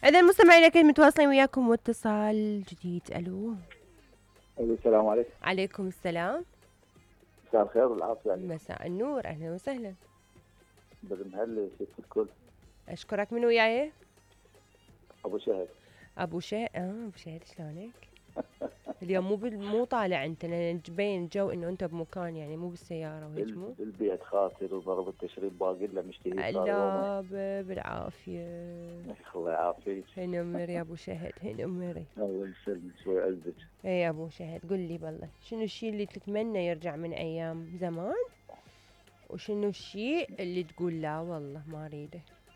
إذا مستمعينا كنت متواصلين وياكم واتصال جديد. ألو. السلام عليكم. عليكم السلام. مساء الخير والعافية عليكم. مساء النور، أهلا وسهلا. بالمهل ست الكل. أشكرك. من وياي؟ أبو شهد. أبو شهد. أبو شهد شلونك؟ اليوم مو طالع أنت، لأن بين الجو إنه أنت بمكان يعني مو بالسيارة وهجمو. بالبيت خاطر وضرب التشريب باقي له مشتهي صار يومين. الله بالعافية. الله يعافيك. هين أمر يا أبو شهد، هين أمري. الله يسلمك ويعزك. إيه يا أبو شهد، قل لي بالله شنو الشيء اللي تتمنى يرجع من أيام زمان، وشنو الشيء اللي تقول لا والله ما أريده؟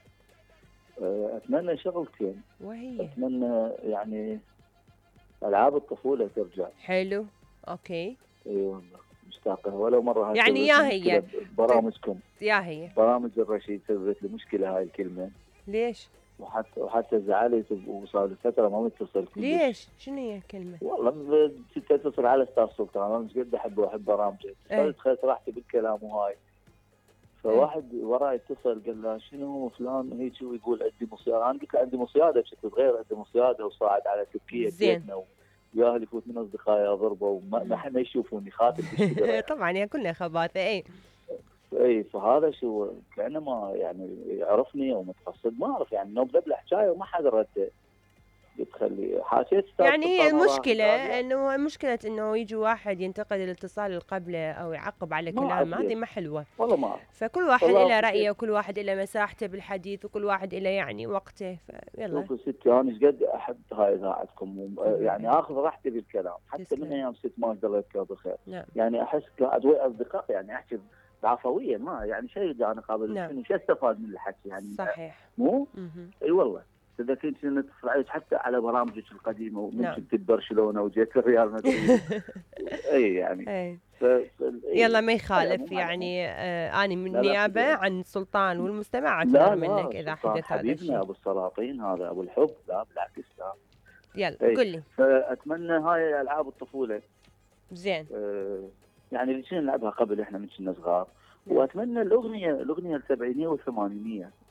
أتمنى شغلتين. وهي أتمنى يعني ألعاب الطفولة ترجع. حلو. أوكي. اي والله مشتاقة ولو مرة. هاي يعني سببت يا لي مشكلة هي ببرامجكم. يا هي برامج الرشيد سببت لي مشكلة هاي الكلمة. ليش؟ وحتى زعلت وصار لي فترة ما متصل كلش. ليش؟ شنو هي الكلمة؟ والله كنت اتصل على ستار سلطان، انا مش قد احب برامجه، ايه خذت راحتي بالكلام وهاي. ايه فواحد وراي اتصل قال له شنو فلان هيك ويقول عندي مصياده، انا قلت له عندي مصياده بشكل صغير، عندي مصياده وصاعد على تركيا زين. بيتنا وياهل يفوت من اصدقائي اضربه وما حد ما يشوفوني خاطر بالشجره يعني. طبعا يا كلنا خباثة. ايه اي فهذا شو كانه ما يعني يعرفني او متقصد ما اعرف يعني، نوب ذبله حكايه وما حد رد. بتخلي حاشيت ستار يعني هي سلطان وراها المشكلة قال انه مشكلة انه يجي واحد ينتقد الاتصال اللي قبله او يعقب على ما اعرف كلام، هذه ليش. ما حلوة. والله ما اعرف. فكل واحد والله له حسيت رأيه وكل واحد له مساحته بالحديث وكل واحد له يعني وقته، فيلا. شوفوا ستي انا ايش قد احب هاي اذاعتكم يعني اخذ راحتي بالكلام حتى من تسلم. ايام ست ماجدة الله يذكرها بالخير. نعم يعني احس كادوية اصدقاء يعني احكي بعفويه، ما يعني شيء انا قابل نعم. شنو استفاد من الحكي يعني. صحيح. مو مهم. اي والله. اذا كنت نتصل عليك حتى على برامجك القديمه ومن نعم. كنت ببرشلونه وجيت ريال مدريد. اي يعني. ايه يلا اي ما على يخالف العموم على العموم. يعني. أنا من لا لا نيابة بدون. عن سلطان والمستمع أعتذر لا منك لا إذا سلطان حدث هذا حبيبنا الشيء. ابو السلاطين هذا ابو الحب، لا بالعكس لا. يلا اي قل لي. فاتمنى هاي العاب الطفوله. زين. يعني اللي كنا نلعبها قبل احنا من كنا صغار. نعم. واتمنى الاغنيه السبعينيه والثمانينيه